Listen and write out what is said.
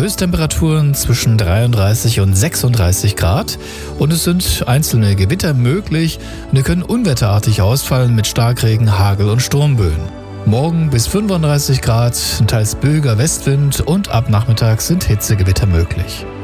Höchsttemperaturen zwischen 33 und 36 Grad und es sind einzelne Gewitter möglich und die können unwetterartig ausfallen mit Starkregen, Hagel und Sturmböen. Morgen bis 35 Grad, teils böiger Westwind und ab Nachmittag sind Hitzegewitter möglich.